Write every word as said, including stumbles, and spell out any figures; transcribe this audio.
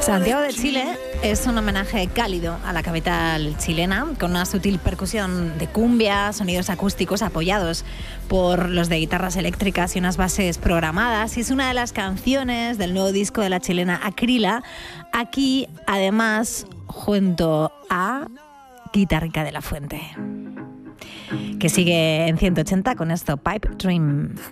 Santiago de Chile es un homenaje cálido a la capital chilena, con una sutil percusión de cumbia, sonidos acústicos apoyados por los de guitarras eléctricas y unas bases programadas. Y es una de las canciones del nuevo disco de la chilena Acrila. Aquí, además, junto a Guitarrica de la Fuente, que sigue en ciento ochenta con esto, Pipe Dream.